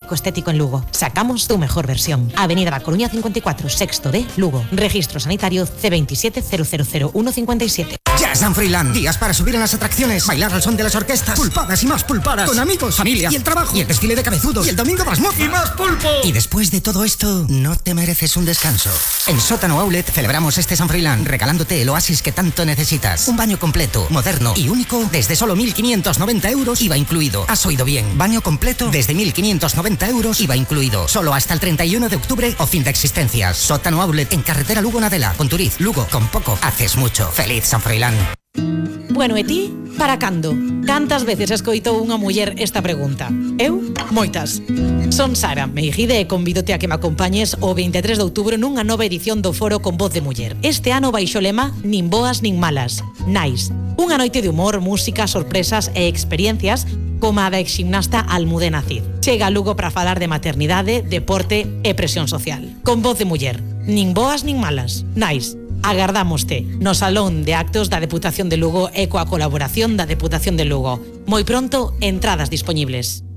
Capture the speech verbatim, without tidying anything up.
Médico Estético en Lugo. Sacamos tu mejor versión. Avenida La Coruña cincuenta y cuatro, sexto D, Lugo. Registro sanitario C veintisiete cero cero cero uno cincuenta y siete. Ya San Froilán. Días para subir en las atracciones, bailar al son de las orquestas, pulpadas y más pulpadas, con amigos, familia y el trabajo, y el desfile de cabezudos, y el domingo más moza. ¡Y más pulpo! Y después de todo esto, ¿no te mereces un descanso? En Sótano Outlet celebramos este San Froilán regalándote el oasis que tanto necesitas. Un baño completo, moderno y único desde solo mil quinientos noventa euros, I V A incluido. ¿Has oído bien? Baño completo desde mil quinientos noventa euros, I V A incluido. Solo hasta el treinta y uno de octubre o fin de existencias. Sótano Outlet en carretera Lugo-Nadela, Ponturiz, Lugo. Con poco haces mucho. Feliz San Froilán. Bueno, e ti, para cando? Cantas veces escoitou unha muller esta pregunta? Eu, moitas. Son Sara Meijide e convídote a que me acompañes o veintitrés de outubro nunha nova edición do Foro con Voz de Muller. Este ano baixo o lema Nin boas nin malas, Nice. Unha noite de humor, música, sorpresas e experiencias como a da exgimnasta Almudena Cid. Chega a Lugo para falar de maternidade, deporte e presión social. Con Voz de Muller. Nin boas nin malas, Nice. Agardámoste no Salón de Actos da Deputación de Lugo e coa colaboración da Deputación de Lugo. Moi pronto, entradas disponibles.